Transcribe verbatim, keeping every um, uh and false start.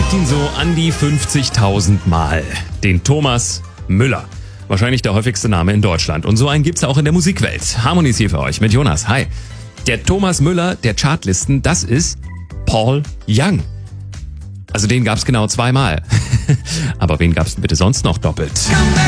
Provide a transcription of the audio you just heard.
gibt ihn so an die fünfzigtausend Mal. Den Thomas Müller. Wahrscheinlich der häufigste Name in Deutschland. Und so einen gibt's auch in der Musikwelt. Harmony ist hier für euch mit Jonas. Hi. Der Thomas Müller der Chartlisten, das ist Paul Young. Also den gab's genau zweimal. Aber wen gab's denn bitte sonst noch doppelt?